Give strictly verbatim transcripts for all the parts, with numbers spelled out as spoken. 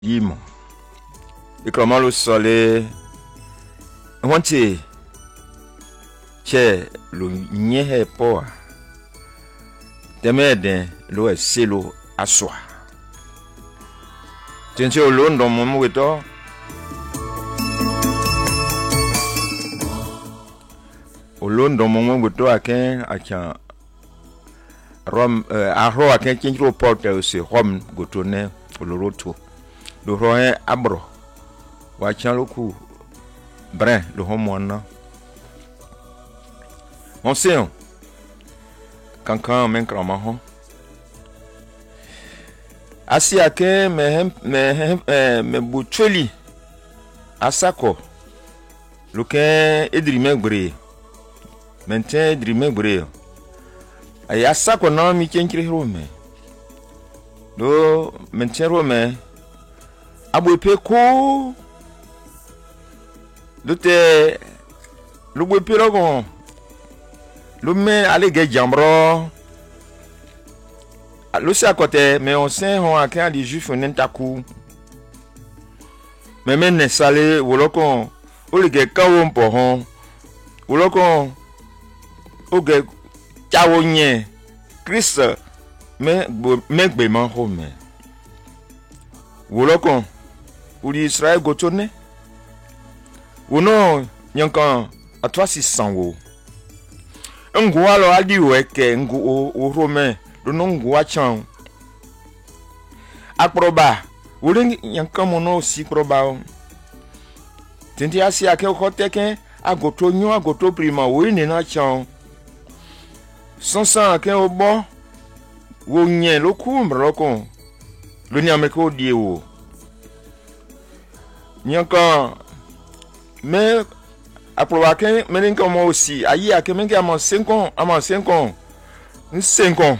Yimo. Et comment le soleil. Wanti. Che lo nyehe poa. Temede lo e selo aswa. Tenche o londo momo weto. O londo momo weto aken akan rom arro aken kinjro porte aussi rom gotone oloroto. Le roi abro. Wachan loku brin le homona. On sait kankan men krama ho. Asi ake me me me butcheli asako. Luke edrime gbre. Mente edrime gbre. Ay asako na mi kenkri rome. Do mente rome. Abu peko. Dote lu bu pirogon. Lu me ale ge jambro. Lu si à côté mais on sait on a quand les juifs n'entaku. Mais men ne salé wolokon o le ge kawo mpo hon. Wolokon o ge chawo nye Christ me me gbe man ho me. Wolokon uri Israël gotone. Wono nyankan atwa si sanwo. Ngu alo adi weke ngu o, o rome do no ngu achan. Akproba wuri nyankan mono si proba. Tenti asi ake okoteke agoto nyo agoto prima wuri ni na chan. Sansan ake obo wo nye loku mbroko. Lo nyameko die wo. Nyankan mais aproba ke menen ko mo aussi ayi ake men ke amon cinq ans amon cinq ans cinq ans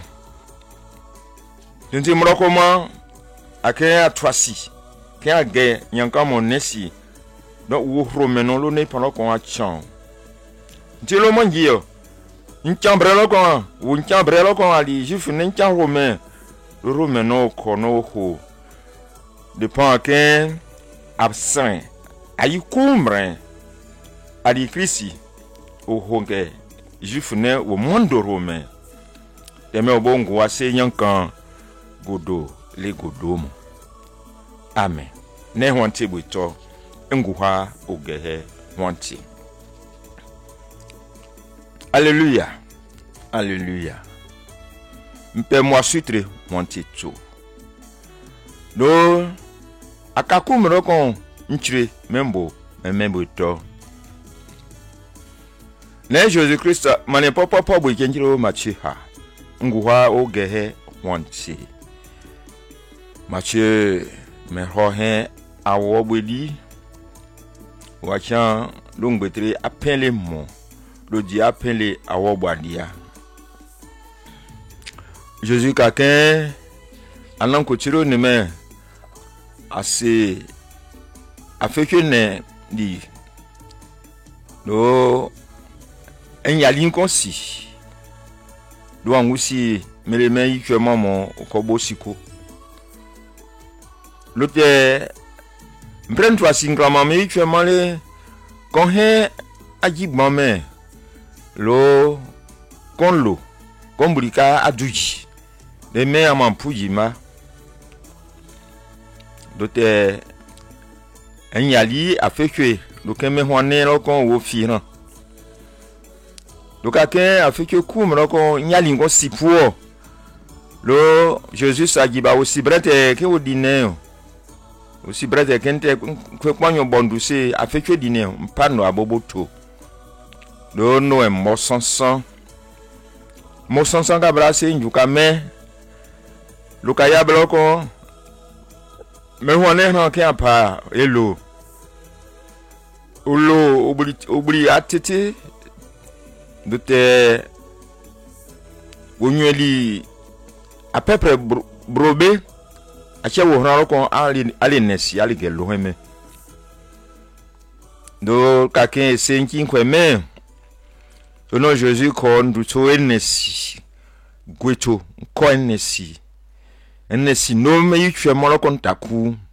nti mroko ma ake atrasi ke age nyanka mon nesi do wo romeno lo ne pano ko achan nti lo mo ngiyo nchambre lo ko wo nchambre lo ko ali jifu ne nchan romain lo romeno ko no ho dépend que absent ayi kumbre ali krisi o honge jifune wo mondo rome teme obongo wase nyankan godo le godomo amen ne honte buto nguha ogehe honte alléluia alléluia mpe moi sutre honte to do akakumro kon nchire membo membo to ne Jésus Christ mane papa papa bo kenjiro machi ha nguwa ogehe wanti machi me hohe awo bodi wacha longbetre appelé mon le dia appelé awo bodia Jésus kakin anan ko tiro ne me assez affectionné di no en yali nkonsi do angusi meleme yitwe mamo okobo siko lote mprento asingrama me yitwe male kon he ajibma me lo konlo kombrika aduji de me amampuji ma lote en yali affectué do keme hoane lo kon wo firan do ka ken affectué kum lo kon nyali ngo sipuo lo Jesus agiba aussi brete ke odine aussi brete kente kwe kwanyo bonduse affectué dine mpano aboboto do no e mo sansan mo sansan ka brase njuka me lo ka ya bloko me hoane no ke apa elo Olo obli obli atete dote wonyeli a peu près brobe ache wo ran ko ali ali nesi ali gelo heme do ka ken senki kweme ono Jésus ko ndu to enesi gweto ko enesi enesi no me yitwe mo lo kontaku